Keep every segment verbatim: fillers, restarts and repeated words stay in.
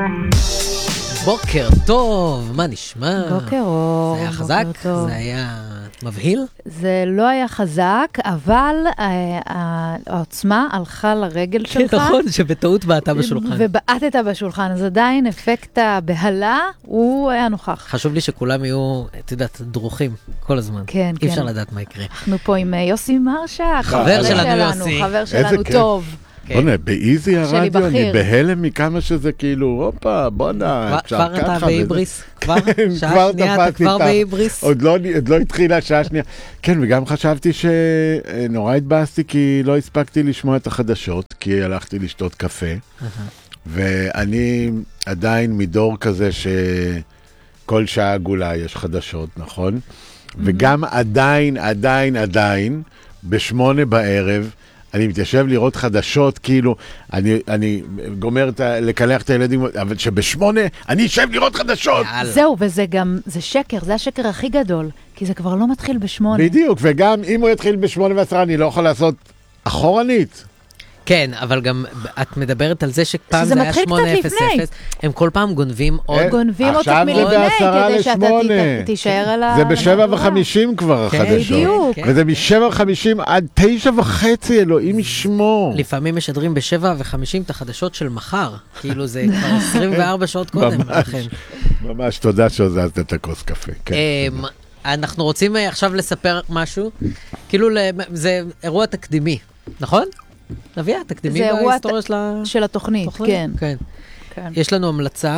בוקר טוב, מה נשמע? בוקר אור. זה היה חזק? זה היה מבהיל? זה לא היה חזק, אבל העוצמה הלכה לרגל שלך. כן, נכון, שבטעות בעטה בשולחן. ובעטת בשולחן, אז עדיין אפקט הבהלה, הוא היה נוכח. חשוב לי שכולם יהיו, את יודעת, דרוכים כל הזמן. כן, כן. אי אפשר לדעת מה יקרה. אנחנו פה עם יוסי מרשה, חבר שלנו יוסי. חבר שלנו טוב. בונה, באיזי הרדיו, אני בהלם מכמה שזה כאילו, הופה, בונה, אפשר ככה. כבר אתה באיבריס? כבר? שעה כבר שנייה אתה כבר באיבריס? עוד לא התחילה שעה שנייה. כן, וגם חשבתי שנורא התבאסתי, כי לא הספקתי לשמוע את החדשות, כי הלכתי לשתות קפה, ואני עדיין מדור כזה שכל שעה עגולה יש חדשות, נכון? וגם עדיין, עדיין, עדיין, בשמונה בערב, אני מתיישב לראות חדשות, כאילו, אני, אני גומר את ה, לקלח את הילדים, אבל שבשמונה, אני אשב לראות חדשות. זהו, וזה גם, זה שקר, זה השקר הכי גדול, כי זה כבר לא מתחיל בשמונה. בדיוק, וגם אם הוא יתחיל בשמונה ועשרה, אני לא יכול לעשות אחורנית. כן, אבל גם את מדברת על זה שפעם זה היה שמונה אפס אפס, הם כל פעם גונבים עוד... גונבים אותך מלפני, כדי שאתה תישאר על ה... זה בשבע וחמישים כבר החדשות. בדיוק. וזה משבע וחמישים עד תשע וחצי, אלוהים ישמור. לפעמים משדרים בשבע וחמישים את החדשות של מחר, כאילו זה כבר עשרים וארבע שעות קודם. ממש, תודה שהוזזת את הכוס קפה. אנחנו רוצים עכשיו לספר משהו, כאילו זה אירוע תקדימי, נכון? נביא, תקדימי בהיסטוריה של ה... של התוכנית, כן. כן. יש לנו המלצה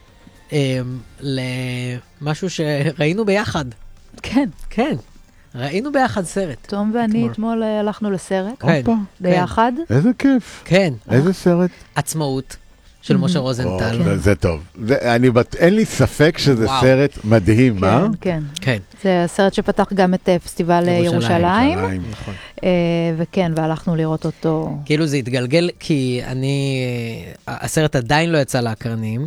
למשהו שראינו ביחד. כן. כן. ראינו ביחד סרט. תום ואני אתמול הלכנו לסרט. כן. ביחד. איזה כיף. כן. איזה סרט? עצמאות. של משה רוזנטל. זה טוב. אין לי ספק שזה סרט מדהים, מה? כן, כן. זה סרט שפתח גם את פסטיבל ירושלים. וכן, והלכנו לראות אותו. כאילו זה התגלגל, כי אני, הסרט עדיין לא יצא להקרנים,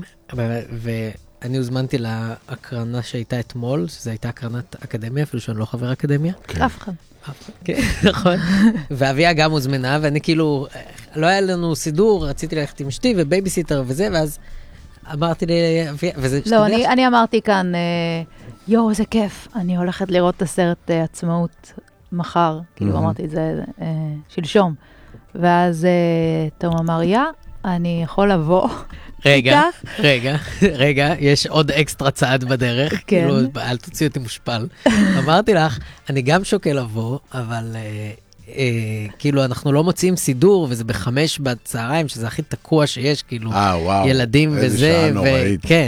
ואני הוזמנתי להקרנה שהייתה אתמול, שזו הייתה הקרנת אקדמיה, אפילו שאני לא חבר אקדמיה. אף אחד. כן, נכון. ואביה גם הוזמנה, ואני כאילו, לא היה לנו סידור, רציתי ללכת עם אשתי ובייביסיטר וזה, ואז אמרתי לי, וזה... לא, אני אמרתי כאן, יואו, איזה כיף, אני הולכת לראות את הסרט עצמאות מחר, כאילו אמרתי את זה שלשום, ואז תום אמר, יא, אני יכול לבוא. רגע, רגע, רגע, יש עוד אקסטרה צעד בדרך, כאילו, אל תוציא אותי מושפל. אמרתי לך, אני גם שוקל לבוא, אבל כאילו, אנחנו לא מוצאים סידור, וזה בחמש בצהריים, שזה הכי תקוע שיש, כאילו, ילדים וזה, וכן.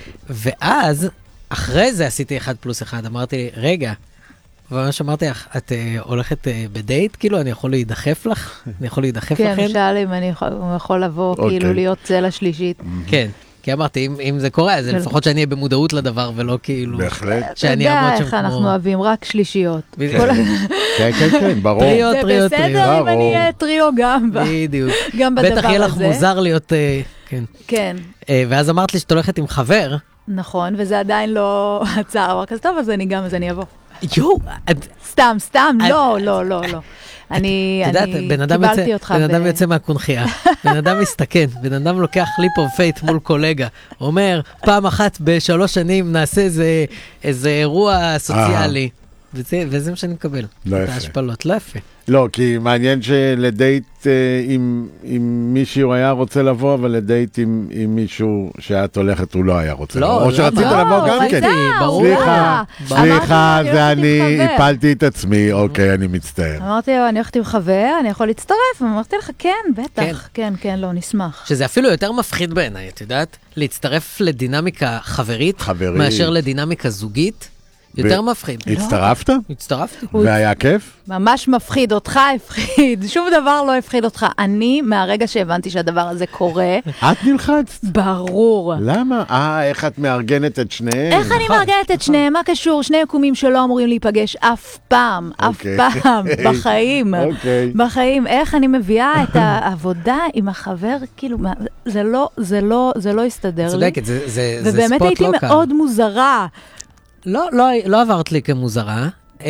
ואז, אחרי זה עשיתי אחד פלוס אחד, אמרתי לי, רגע, וממש אמרתי לך, את הולכת בדייט, כאילו, אני יכול להידחף לך? אני יכול להידחף לכם? כן, שאל אם אני יכול לבוא, כאילו, להיות צלע שלישית. כן, כי אמרתי, אם זה קורה, אז לפחות שאני אהיה במודעות לדבר, ולא כאילו... בהחלט. שאני אעמוד שם כמו... אתה יודע איך אנחנו אוהבים, רק שלישיות. כן, כן, כן, ברור. טריו, טריו, טריו. זה בסדר אם אני אהיה טריו גם בדיוק. גם בדבר הזה. בטח יהיה לך מוזר להיות... כן. כן. ואז אמרת לי שאת הולכת עם חבר. נכון, וזה עדיין לא הצעה, אבל כזה טוב, אז אני גם, אז אני אבוא. יואו, סתם, סתם, לא, לא, לא, לא. אני קיבלתי אותך. בן אדם יוצא מהקונחייה, בן אדם מסתכן, בן אדם לוקח ליפ אוף פייט מול קולגה, אומר, פעם אחת בשלוש שנים נעשה איזה אירוע סוציאלי, וזה מה שאני מקבל, את ההשפלות, לא יפה. לא, כי מעניין שלדייט עם מישהו היה רוצה לבוא, אבל לדייט עם מישהו שאת הולכת הוא לא היה רוצה לבוא. או שרצית לבוא גם כן. סליחה, סליחה, זה אני הפלתי את עצמי, אוקיי, אני מצטער. אמרתי לו, אני הולכת עם חבר, אני יכול להצטרף, אמרתי לך, כן, בטח, כן, כן, לא, נשמח. שזה אפילו יותר מפחיד בעיניי, את יודעת? להצטרף לדינמיקה חברית, מאשר לדינמיקה זוגית. יותר מפחיד. הצטרפת? הצטרפתי. והיה כיף? ממש מפחיד, אותך הפחיד, שום דבר לא הפחיד אותך. אני, מהרגע שהבנתי שהדבר הזה קורה... את נלחצת? ברור. למה? אה, איך את מארגנת את שניהם? איך אני מארגנת את שניהם? מה קשור? שני יקומים שלא אמורים להיפגש אף פעם, אף פעם, בחיים. בחיים. איך אני מביאה את העבודה עם החבר, כאילו, זה לא, זה לא, זה לא יסתדר לי. צודקת, זה ספוט לא קל. ובאמת הייתי מאוד מוזרה. לא, לא, לא עברת לי כמוזרה.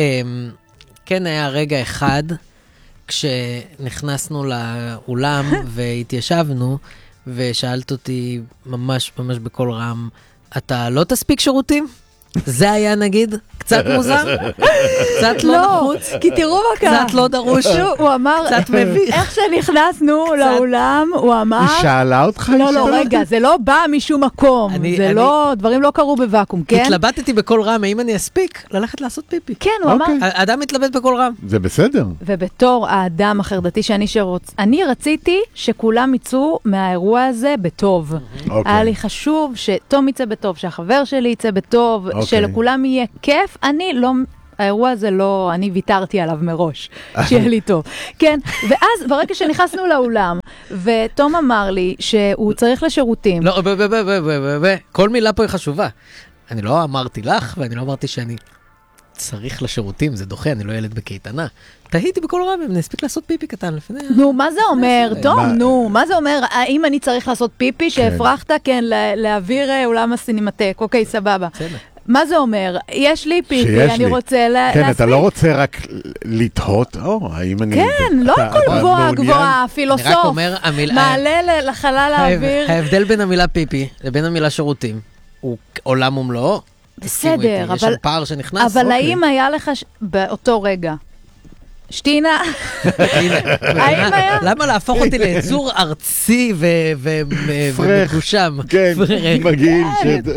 כן היה רגע אחד, כשנכנסנו לאולם והתיישבנו, ושאלת אותי ממש ממש בכל רם, אתה לא תספיק שירותים? זה היה נגיד קצת מוזר, קצת לא נחוץ. כי תראו מה קרה. קצת לא דרוש. הוא אמר, קצת מביך. איך שנכנסנו לאולם, הוא אמר... היא שאלה אותך? לא, לא, רגע, זה לא בא משום מקום. זה לא, דברים לא קרו בוואקום, כן? התלבטתי בכל רם, האם אני אספיק ללכת לעשות פיפי. כן, הוא אמר... האדם מתלבט בכל רם. זה בסדר. ובתור האדם החרדתי שאני שרוצ... אני רציתי שכולם יצאו מהאירוע הזה בטוב. היה לי חשוב שתום יצא בטוב, שהחבר שלי יצא בטוב, שלכולם יהיה כיף. אני לא, האירוע הזה לא, אני ויתרתי עליו מראש, שיהיה לי טוב. כן, ואז ברגע שנכנסנו לאולם, ותום אמר לי שהוא צריך לשירותים. לא, ב, ב, ב, ב, ב, ב, כל מילה פה היא חשובה. אני לא אמרתי לך, ואני לא אמרתי שאני צריך לשירותים, זה דוחה, אני לא ילד בקייטנה. תהיתי בכל רם, אם נספיק לעשות פיפי קטן לפני... נו, מה זה אומר? תום, נו, מה זה אומר? האם אני צריך לעשות פיפי שהפרחת, כן, להעביר אולם הסינמטק? אוקיי, סבבה. מה זה אומר? יש לי פיפי, אני רוצה להספיק. כן, אתה לא רוצה רק לתהות, או, האם אני... כן, לא הכל גבוהה, גבוהה, פילוסוף. אני רק אומר, מעלה לחלל האוויר. ההבדל בין המילה פיפי לבין המילה שירותים, הוא עולם ומלואו. בסדר, יש שם פער שנכנס. אבל האם היה לך באותו רגע? שטינה? האם היה? למה להפוך אותי ליצור ארצי ומגושם? כן, מגעיל.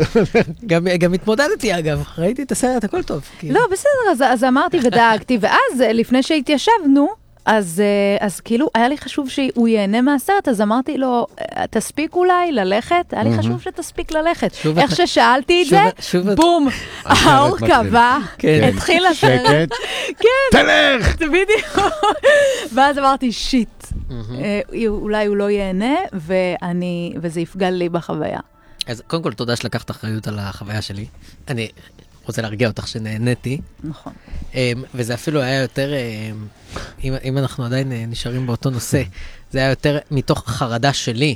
גם התמודדתי אגב, ראיתי את הסרט, הכל טוב. לא, בסדר, אז אמרתי ודאגתי, ואז לפני שהתיישבנו, אז, אז כאילו, היה לי חשוב שהוא ייהנה מהסרט, אז אמרתי לו, תספיק אולי ללכת? היה לי חשוב שתספיק ללכת. איך ששאלתי את זה, בום, האור קבע, התחיל הסרט. שקט, תלך! בדיוק. ואז אמרתי, שיט, אולי הוא לא ייהנה, וזה יפגע לי בחוויה. אז קודם כל, תודה שלקחת אחריות על החוויה שלי. אני רוצה להרגיע אותך שנהניתי. נכון. וזה אפילו היה יותר, אם, אם אנחנו עדיין נשארים באותו נושא, זה היה יותר מתוך חרדה שלי,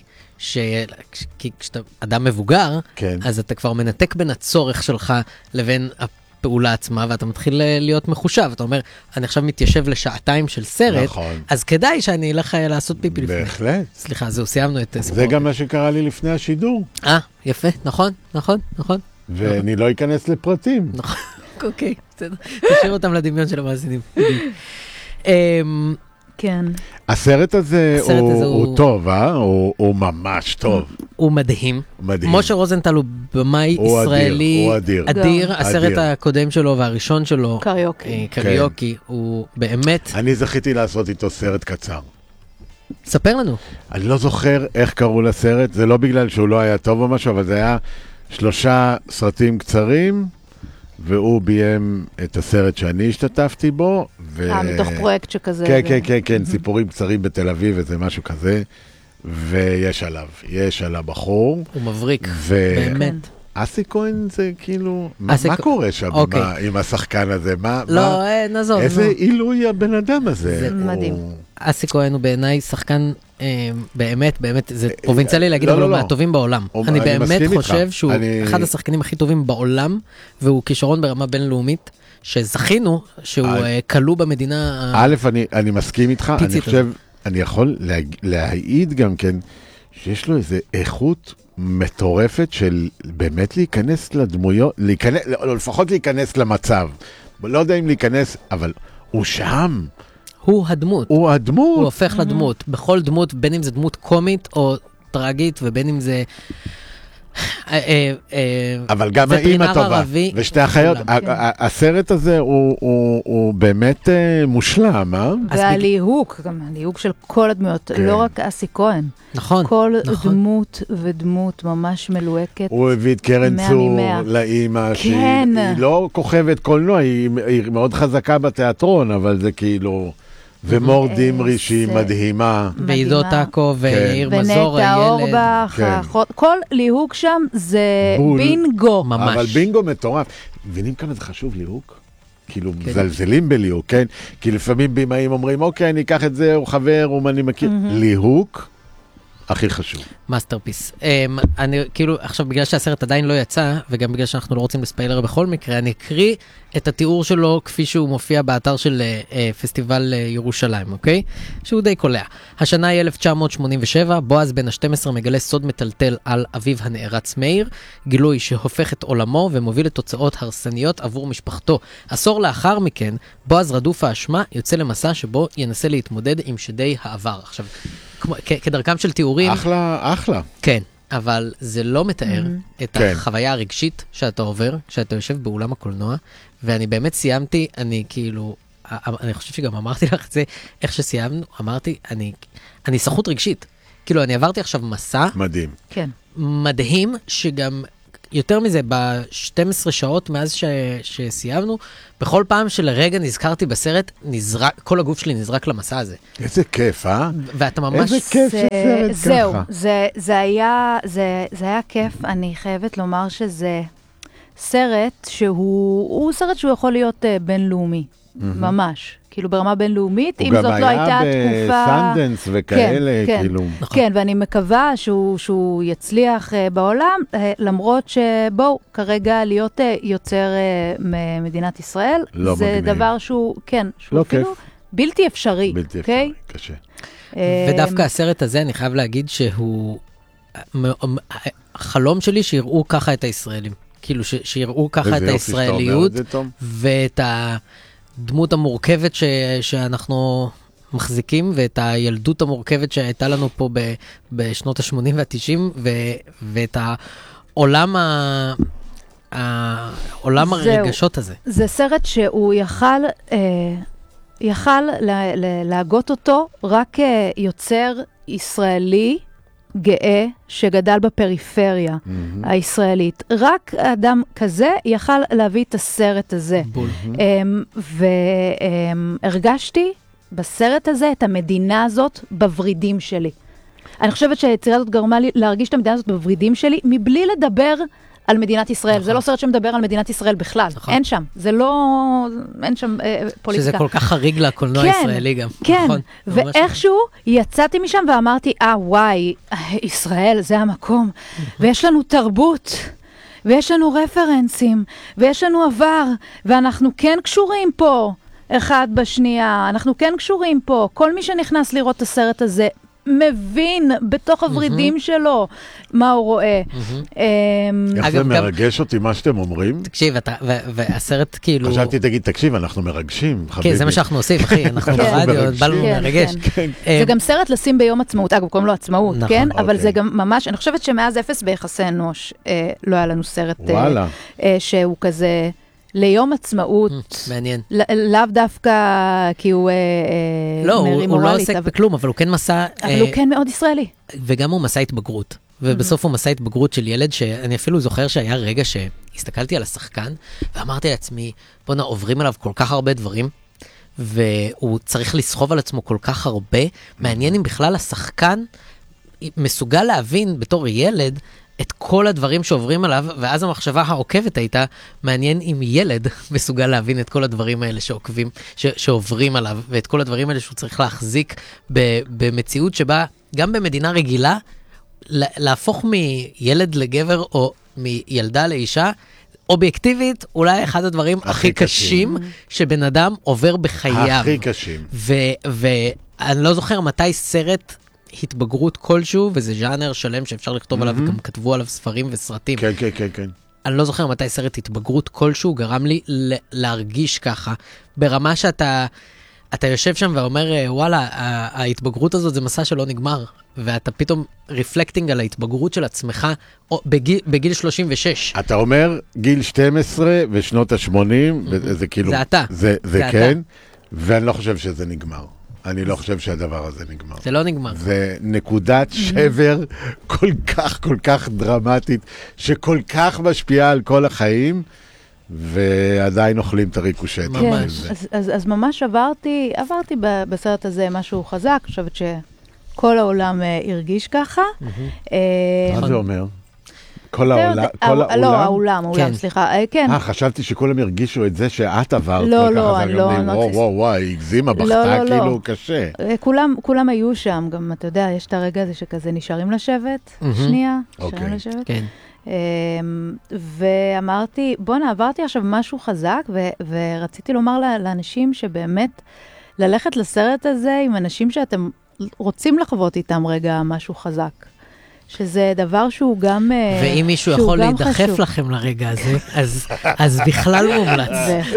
כי כשאתה אדם מבוגר, כן. אז אתה כבר מנתק בין הצורך שלך לבין הפעולה עצמה, ואתה מתחיל להיות מחושב. אתה אומר, אני עכשיו מתיישב לשעתיים של סרט, נכון. אז כדאי שאני אלך לעשות פיפי לפני. בהחלט. סליחה, זהו, סיימנו את סיפור. זה גם מה שקרה לי לפני השידור. אה, יפה, נכון, נכון, נכון. ואני לא אכנס לפרטים. נכון, אוקיי, בסדר. תשאיר אותם לדמיון של המאזינים. כן. הסרט הזה הוא טוב, אה? הוא ממש טוב. הוא מדהים. משה רוזנטל הוא במאי ישראלי אדיר. הסרט הקודם שלו והראשון שלו, קריוקי. קריוקי, הוא באמת... אני זכיתי לעשות איתו סרט קצר. ספר לנו. אני לא זוכר איך קראו לסרט, זה לא בגלל שהוא לא היה טוב או משהו, אבל זה היה שלושה סרטים קצרים, והוא ביים את הסרט שאני השתתפתי בו. אה, מתוך פרויקט שכזה. כן, כן, כן, כן, סיפורים קצרים בתל אביב, וזה משהו כזה, ויש עליו, יש על הבחור. הוא מבריק, באמת. אסי כהן זה כאילו, מה קורה שם עם השחקן הזה? לא, נעזוב. איזה עילוי הבן אדם הזה. זה מדהים. אסי כהן הוא בעיניי שחקן באמת, באמת, זה פרובינציאלי להגיד, אבל הוא מהטובים בעולם. אני באמת חושב שהוא אחד השחקנים הכי טובים בעולם, והוא כישרון ברמה בינלאומית, שזכינו שהוא כלוא במדינה... א', אני מסכים איתך, אני חושב, אני יכול להעיד גם כן, שיש לו איזו איכות מטורפת של באמת להיכנס לדמויות, לפחות להיכנס למצב. לא יודע אם להיכנס, אבל הוא שם. הוא הדמות. הוא הדמות. הוא הופך לדמות. בכל דמות, בין אם זה דמות קומית או טרגית, ובין אם זה... אבל גם האמא טובה. ושתי החיות. הסרט הזה הוא באמת מושלם, אה? והליהוק, גם הליהוק של כל הדמויות, לא רק אסי כהן. נכון. כל דמות ודמות ממש מלוהקת. הוא הביא את קרן צור לאמא, שהיא לא כוכבת קולנוע, היא מאוד חזקה בתיאטרון, אבל זה כאילו... ומור דימרי שהיא מדהימה. ועידו טאקו ויאיר מזור, ונטע אורבך, כל ליהוק שם זה בינגו. ממש. אבל בינגו מטורף. מבינים כמה זה חשוב ליהוק? כאילו זלזלים בליהוק, כן? כי לפעמים בימאים אומרים, אוקיי, אני אקח את זה, הוא חבר, הוא אני מכיר. ליהוק, הכי חשוב. מאסטרפיס. אני, כאילו, עכשיו, בגלל שהסרט עדיין לא יצא, וגם בגלל שאנחנו לא רוצים לספיילר בכל מקרה, אני אקריא את התיאור שלו כפי שהוא מופיע באתר של פסטיבל ירושלים, אוקיי? שהוא די קולע. השנה היא אלף תשע מאות שמונים ושבע, בועז בן ה-שתים עשרה מגלה סוד מטלטל על אביו הנערץ מאיר, גילוי שהופך את עולמו ומוביל לתוצאות הרסניות עבור משפחתו. עשור לאחר מכן, בועז רדוף האשמה יוצא למסע שבו ינסה להתמודד עם שדי העבר. עכשיו, כמו, כ- כדרכם של תיאורים... אחלה, אחלה. כן, אבל זה לא מתאר Mm-hmm. את כן. החוויה הרגשית שאתה עובר, כשאתה יושב באולם הקולנוע, ואני באמת סיימתי, אני כאילו, אני חושב שגם אמרתי לך את זה, איך שסיימנו, אמרתי, אני, אני סחוט רגשית. כאילו, אני עברתי עכשיו מסע מדהים. כן. מדהים, שגם יותר מזה, ב-שתים עשרה שעות מאז ש... שסיימנו, בכל פעם שלרגע נזכרתי בסרט, נזרק, כל הגוף שלי נזרק למסע הזה. איזה כיף, אה? ואתה ממש... איזה כיף זה- שסרט ככה. זהו, זה, זה, היה, זה, זה היה כיף. אני חייבת לומר שזה סרט שהוא הוא סרט שהוא יכול להיות uh, בינלאומי, ממש. כאילו ברמה בינלאומית, אם הוא זאת גם לא היה הייתה תקופה... בסנדנס וכאלה, כן, כן. כאילו. נכון. כן, ואני מקווה שהוא, שהוא יצליח uh, בעולם, uh, למרות שבואו, כרגע להיות uh, יוצר uh, ממדינת ישראל, לא זה מגניב. דבר שהוא, כן, שהוא לא אפילו כיף. בלתי אפשרי, בלתי אוקיי? אפשרי, קשה. אה, ודווקא הסרט הזה, אני חייב להגיד שהוא... החלום שלי שיראו ככה את הישראלים. כאילו, ש- שיראו ככה את איזה יופי שאתה אומר הישראליות, את זה, תום. ואת הדמות המורכבת ש- שאנחנו מחזיקים, ואת הילדות המורכבת שהייתה לנו פה ב- בשנות ה-שמונים וה-תשעים, ו- ואת העולם ה... העולם זהו. הרגשות הזה. זה סרט שהוא יכל, אה, יכל לה, לה, להגות אותו רק אה, יוצר ישראלי גאה שגדל בפריפריה הישראלית. רק אדם כזה יכל להביא את הסרט הזה. בול. והרגשתי בסרט הזה את המדינה הזאת בוורידים שלי. אני חושבת שהיצירה הזאת גרמה לי להרגיש את המדינה הזאת בוורידים שלי, מבלי לדבר על מדינת ישראל. נכון. זה לא סרט שמדבר על מדינת ישראל בכלל. נכון. אין שם. זה לא... אין שם אה, פוליטיקה. שזה כל כך חריג לקולנוע כן, הישראלי גם. כן, נכון, ממש ואיכשהו יצאתי משם ואמרתי, אה, וואי, ישראל זה המקום, ויש לנו תרבות, ויש לנו רפרנסים, ויש לנו עבר, ואנחנו כן קשורים פה אחד בשנייה, אנחנו כן קשורים פה. כל מי שנכנס לראות את הסרט הזה, מבין בתוך הוורידים שלו מה הוא רואה. אמ, איך אגב, זה גם- מרגש אותי מה שאתם אומרים? תקשיב, אתה, ו- והסרט כאילו... חשבתי, תגיד, תקשיב, אנחנו מרגשים, חביבי. כן, זה מה שאנחנו עושים, אחי, אנחנו כן. ברדיו, מרגשים. בא לנו כן, לרגש. כן. אה, זה גם סרט לשים ביום עצמאות, אגב, קוראים לו עצמאות, נכון, כן? אבל אוקיי. זה זה גם ממש, אני חושבת שמאז אפס ביחסי אנוש אה, לא היה לנו סרט אה, וואלה. אה, שהוא כזה ליום עצמאות, מעניין. ל- לאו דווקא כי הוא אה, אה, לא, הוא מרים הוא לא מורלית, עוסק אבל בכלום, אבל הוא כן מסע... אבל אה, הוא כן מאוד ישראלי. וגם הוא מסע התבגרות. ובסוף הוא מסע התבגרות של ילד שאני אפילו זוכר שהיה רגע שהסתכלתי על השחקן, ואמרתי לעצמי, בוא'נה, עוברים עליו כל כך הרבה דברים, והוא צריך לסחוב על עצמו כל כך הרבה, מעניין אם בכלל השחקן מסוגל להבין בתור ילד את כל הדברים שעוברים עליו, ואז המחשבה העוקבת הייתה, מעניין אם ילד מסוגל להבין את כל הדברים האלה שעוקבים, ש- שעוברים עליו, ואת כל הדברים האלה שהוא צריך להחזיק ב- במציאות שבה, גם במדינה רגילה, לה- להפוך מילד לגבר או מילדה לאישה, אובייקטיבית, אולי אחד הדברים הכי, הכי קשים שבן אדם עובר בחייו. הכי קשים. ואני לא זוכר מתי סרט התבגרות כלשהו, וזה ז'אנר שלם שאפשר לכתוב עליו, וגם כתבו עליו ספרים וסרטים. כן, כן, כן, כן. אני לא זוכר מתי סרט התבגרות כלשהו גרם לי ל- להרגיש ככה, ברמה שאתה אתה יושב שם ואומר, וואלה, ה- ההתבגרות הזאת זה מסע שלא נגמר, ואתה פתאום רפלקטינג על ההתבגרות של עצמך או, בגיל, בגיל שלושים ושש. אתה אומר גיל שתים עשרה ושנות ה-שמונים, זה כאילו... זה אתה. זה, זה, זה כן, ואני לא חושב שזה נגמר. אני לא חושב שהדבר הזה נגמר. זה לא נגמר. זה נקודת שבר כל כך, כל כך דרמטית, שכל כך משפיעה על כל החיים, ועדיין אוכלים את הריקושט. ממש. כן, זה. אז, אז, אז ממש עברתי, עברתי ב- בסרט הזה משהו חזק, אני חושבת שכל העולם אה, הרגיש ככה. אה, מה זה אומר? כל העולם? לא, האולם, האולם, סליחה, כן. אה, חשבתי שכולם הרגישו את זה שאת עברת. לא, לא, אני לא... וואו, וואו, וואו, הגזימה, בכתה כאילו קשה. כולם היו שם, גם אתה יודע, יש את הרגע הזה שכזה נשארים לשבת, שנייה, נשארים לשבת. כן. ואמרתי, בוא נעברתי עכשיו משהו חזק, ורציתי לומר לאנשים שבאמת ללכת לסרט הזה עם אנשים שאתם רוצים לחוות איתם רגע משהו חזק. שזה דבר שהוא גם חשוב. ואם מישהו יכול להידחף לכם לרגע הזה, אז בכלל מומלץ.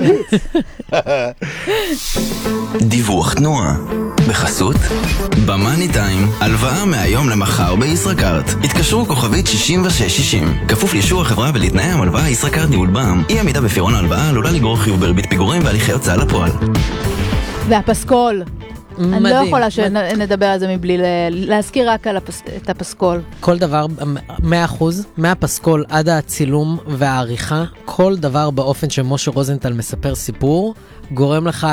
דיווח תנועה. בחסות במאני טיים, הלוואה מהיום למחר בישראכרט. התקשרו כוכבית שישים ושש שישים. כפוף לאישור החברה ולתנאי המלוואה ישראכרט ניהול בע"מ. אי עמידה בפירעון ההלוואה עלולה לגרור חיוב בריבית פיגורים והליכי הוצאה לפועל. והפסקול. אני לא יכולה שנדבר על זה מבלי להזכיר רק את הפסקול. כל דבר, מאה אחוז, מהפסקול עד הצילום והעריכה, כל דבר באופן שמשה רוזנטל מספר סיפור, גורם לך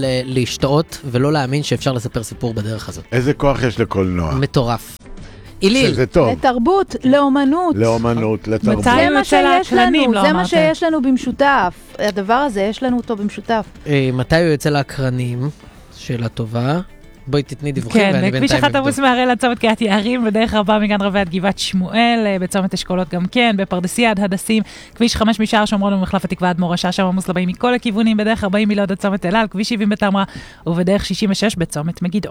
להשתאות ולא להאמין שאפשר לספר סיפור בדרך הזאת. איזה כוח יש לקולנוע? מטורף. איליל. שזה טוב. לתרבות, לאומנות. לאומנות, לתרבות. זה מה שיש לנו, זה מה שיש לנו במשותף. הדבר הזה, יש לנו אותו במשותף. מתי הוא יוצא לאקרנים? שאלה טובה. בואי תתני דיווחים ואני בינתיים נבדוק. כן, בכביש אחת עמוס מהראל עד צומת קריית יערים, בדרך רבה מגן רבי עד גבעת שמואל, בצומת אשכולות גם כן, בפרדסיה עד הדסים, כביש חמש משער שומרון ומחלף התקווה עד מורשה, שם עמוס לבאים מכל הכיוונים, בדרך ארבעים מילוד עד צומת אל על, כביש שבעים בתמרה, ובדרך שישים ושש בצומת מגידו.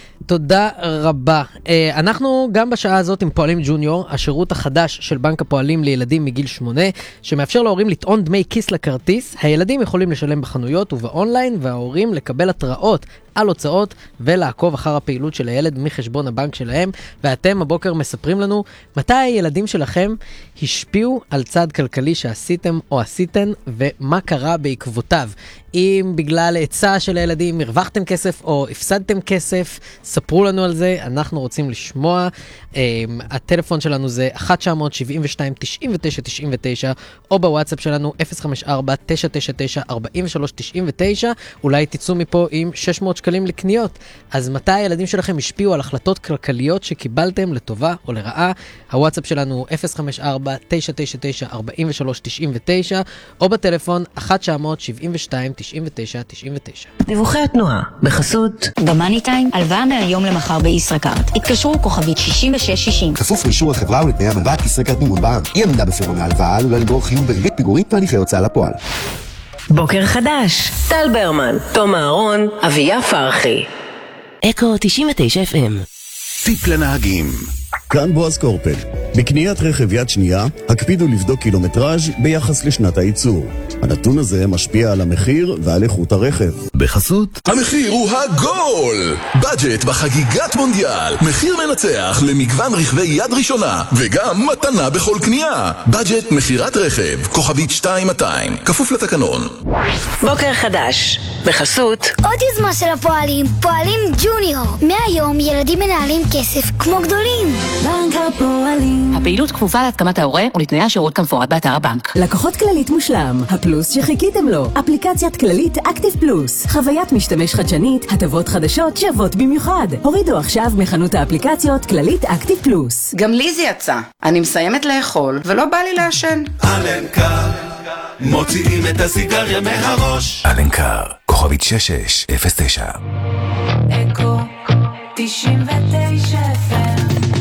תודה רבה. אנחנו גם בשעה הזאת עם פועלים ג'וניור, השירות החדש של בנק הפועלים לילדים מגיל שמונה, שמאפשר להורים לטעון דמי כיס לכרטיס. הילדים יכולים לשלם בחנויות ובאונליין, וההורים לקבל התראות על הוצאות ולעקוב אחר הפעילות של הילד מחשבון הבנק שלהם. ואתם הבוקר מספרים לנו מתי הילדים שלכם השפיעו על צעד כלכלי שעשיתם או עשיתן ומה קרה בעקבותיו. אם בגלל היצע של הילדים הרווחתם כסף או הפסדתם כסף, ספרו לנו על זה, אנחנו רוצים לשמוע. Um, הטלפון שלנו זה אחת תשע שבע שתיים תשע תשע תשע תשע או בוואטסאפ שלנו אפס חמש ארבע תשע תשע תשע ארבע שלוש תשע תשע. אולי תצאו מפה עם שש מאות שקלים לקניות. אז מתי הילדים שלכם השפיעו על החלטות כלכליות שקיבלתם לטובה או לרעה? הוואטסאפ שלנו אפס חמש ארבע תשע תשע תשע ארבע שלוש תשע תשע או בטלפון אחת תשע שבע שתיים תשע תשע תשע תשע. דיווחי התנועה בחסות במאני טיים, הלוואה מהיום למחר בישראכרט. התקשרו כוכבית שישים ושש שישים. כפוף לאישור החברה ולתנאי המלוואת ישראכרט ניהול בע"מ. אי עמידה בפירעון ההלוואה עלולה לגרור חיוב בריבית פיגורים והליכי הוצאה לפועל. בוקר חדש, טל ברמן, תום אהרון, אביה פרחי. אקו תשעים ותשע אף אם. טיפ לנהגים. כאן בועז קורפל. בקניית רכב יד שנייה, הקפידו לבדוק קילומטראז' ביחס לשנת הייצור. הנתון הזה משפיע על המחיר ועל איכות הרכב. בחסות המחיר הוא הגול! בדג'ט בחגיגת מונדיאל. מחיר מנצח למגוון רכבי יד ראשונה, וגם מתנה בכל קנייה. בדג'ט מחירת רכב, כוכבית שתיים מאתיים, כפוף לתקנון. בוקר חדש, בחסות עוד יוזמה של הפועלים, פועלים ג'וניור. מהיום ילדים מנהלים כסף כמו גדולים. בנק הפועלים. הפעילות כפופה להתקמת ההורה ולתנאי השירות כמפורט באתר הבנק. לקוחות כללית מושלם, הפלוס שחיכיתם לו. אפליקציית כללית אקטיב פלוס. חוויית משתמש חדשנית, הטבות חדשות שוות במיוחד. הורידו עכשיו מחנות האפליקציות כללית אקטיב פלוס. גם לי זה יצא. אני מסיימת לאכול ולא בא לי לעשן. אלנקר, מוציאים את הסיגריה מהראש. אלנקר, כוכבית שש שש אפס תשע. אקו תשעים ותשע אף אם.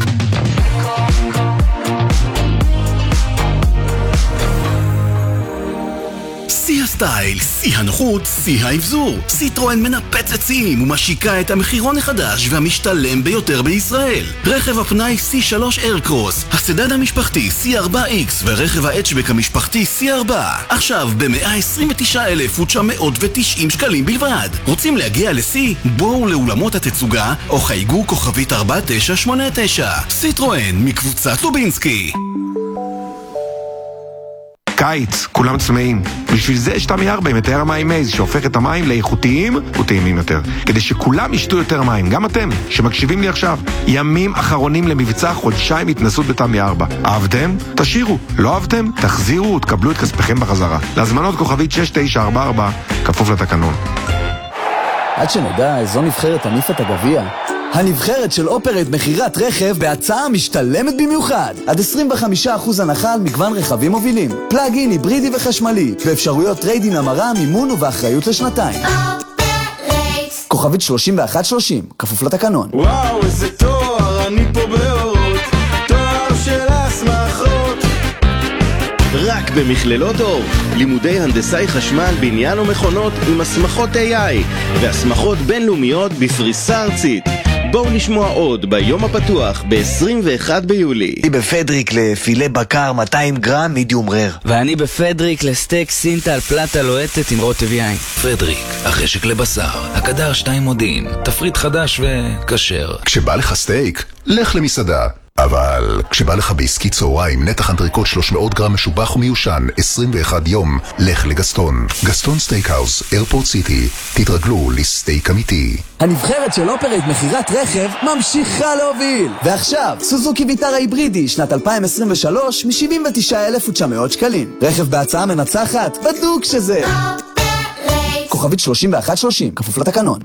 שיא הסטייל, שיא הנוחות, שיא האבזור. סיטרואן מנפצת שיאים ומשיקה את המחירון החדש והמשתלם ביותר בישראל. רכב הפנאי סי שלוש איירקרוס, הסדן המשפחתי סי ארבע איקס ורכב ההאצ'בק המשפחתי סי ארבע. עכשיו ב-מאה עשרים ותשעה אלף ותשע מאות ותשעים שקלים בלבד. רוצים להגיע לסי? בואו לאולמות התצוגה או חייגו כוכבית ארבע תשע שמונה תשע. סיטרואן מקבוצת לובינסקי. קיץ, כולם צמאים. בשביל זה יש תמי ארבע עם מטהר המים מייז, שהופך את המים לאיכותיים וטעימים יותר. כדי שכולם ישתו יותר מים, גם אתם, שמקשיבים לי עכשיו. ימים אחרונים למבצע חודשיים התנסות בתמי ארבע. אהבתם? תשאירו. לא אהבתם? תחזירו ותקבלו את כספכם בחזרה. להזמנות כוכבית שש תשע ארבע ארבע, כפוף לתקנון. עד שנדע איזו נבחרת תניף את הגביע, הנבחרת של אופרט מחירת רכב בהצעה משתלמת במיוחד. עד עשרים וחמישה אחוז הנחה על מגוון רכבים מובילים. פלאג-אין, היברידי וחשמלי. באפשרויות טרייד-אין, המרה, מימון ובאחריות לשנתיים. כוכבית שלושים ואחת שלושים, כפוף לתקנון. וואו, איזה תואר, אני פה באורות. תואר של הסמכות. רק במכללות אור, לימודי הנדסאי חשמל, בניין ומכונות עם הסמכות איי איי והסמכות בינלאומיות בפריסה ארצית. בואו נשמוע עוד ביום הפתוח ב-עשרים ואחד ביולי. אני בפדריק לפילה בקר מאתיים גרם מידיום רר. ואני בפדריק לסטייק סינטל פלטה לוהטת עם רוטב יין. פדריק, החשק לבשר, הקדר שתיים מודיעין, תפריט חדש וכשר. כשבא לך סטייק, לך למסעדה. אבל כשבא לך בעסקי צהריים, נתח אנטריקוט שלוש מאות גרם משובח ומיושן, עשרים ואחד יום, לך לגסטון. גסטון סטייקהאוס, איירפורט סיטי. תתרגלו לסטייק אמיתי. הנבחרת של אופרט מחירת רכב ממשיכה להוביל. ועכשיו, סוזוקי ויטרה היברידי, שנת אלפיים עשרים ושלוש, מ-שבעים ותשעה אלף ותשע מאות שקלים. רכב בהצעה מנצחת, בדוק שזה. כוכבית שלושים ואחת שלושים, כפוף לתקנון.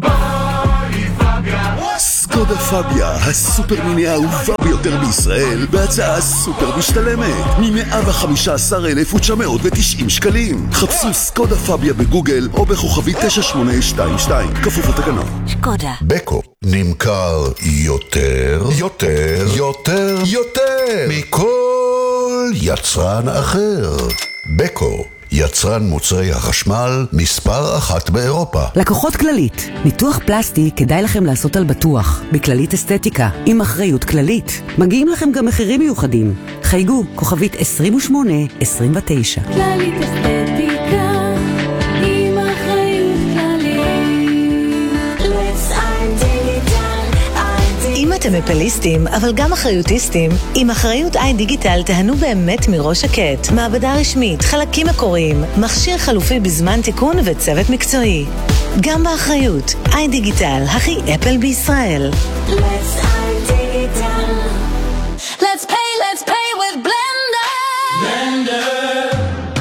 סקודה פאביה, הסופר מיני האהובה ביותר בישראל, בהצעה סופר משתלמת, מ-מאה וחמישה עשר אלף ותשע מאות ותשעים שקלים. חפשו סקודה פאביה בגוגל או בכוכבית תשע שמונה שתיים שתיים, כפוף לתקנון. סקודה. בקו נמכר יותר, יותר, יותר, יותר מכל יצרן אחר. בקו, יצרן מוצרי החשמל מספר אחת באירופה. לקוחות כללית, ניתוח פלסטי כדאי לכם לעשות על בטוח, בכללית אסתטיקה, עם אחריות כללית. מגיעים לכם גם מחירים מיוחדים. חייגו, כוכבית עשרים ושמונה עשרים ותשע. כללית אסתטיקה, עם אחריות כללית. Let's eye digital. אם אתם אפליסטים, אבל גם אחריוטיסטים, עם אחריות איי דיגיטל תהנו באמת מראש שקט. מעבדה רשמית, חלקים מקוריים, מכשיר חלופי בזמן תיקון וצוות מקצועי. גם באחריות, איי דיגיטל, הכי אפל בישראל. Let's eye digital. Let's pay, let's pay with Blender. Blender.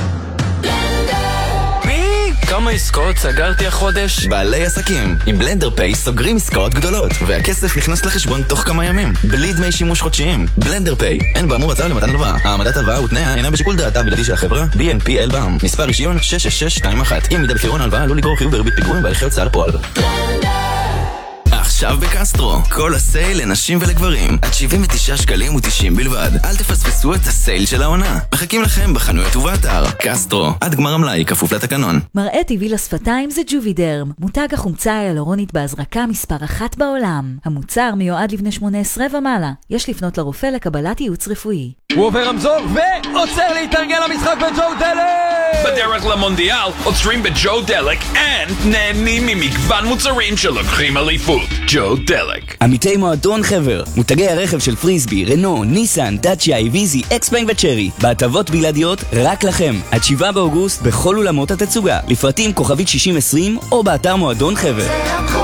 כמה עסקאות סגרתי החודש? בעלי עסקים עם בלנדר פיי סוגרים עסקאות גדולות והכסף נכנס לחשבון תוך כמה ימים בלי דמי שימוש חודשיים. בלנדר פיי, אין באמור הצעה למתן הלוואה. העמדת הלוואה ותנאיה אינה בשיקול דעתה הבלעדי של החברה. בי אן פי אל בע"מ, מספר רישיון שש שש שש שתיים אחת. אם מידה בפירעון ההלוואה עלול לגרור חיוב בריבית פיגורים בהליכי הוצאה לפועל. עכשיו בקסטרו, כל הסייל לנשים ולגברים עד שבעים ותשעה שקלים ותשעים בלבד. אל תפספסו את הסייל של העונה. מחכים לכם בחנויות ובאתר. קסטרו, עד גמר המלאי, כפוף לתקנון. מראה טבעי לשפתיים זה ג'ובידרם, מותג החומצה ההיאלורונית בהזרקה מספר אחת בעולם. המוצר מיועד לבני שמונה עשרה ומעלה. יש לפנות לרופא לקבלת ייעוץ רפואי. הוא עובר רמזור ועוצר להתארגן למשחק בג'ו דלק! בדרך למונדיאל עוצרים בג'ו דלק and נהנים ממגוון מוצרים שלוקחים אליפות. ג'ו דלק. עמיתי מועדון חבר, מותגי הרכב של פריסבי, רנו, ניסן, דאצ'יה, איביזי, אקספנג וצ'רי, בהטבות בלעדיות רק לכם. עד שבעה באוגוסט בכל אולמות התצוגה. לפרטים כוכבית שישים עשרים או באתר מועדון חבר.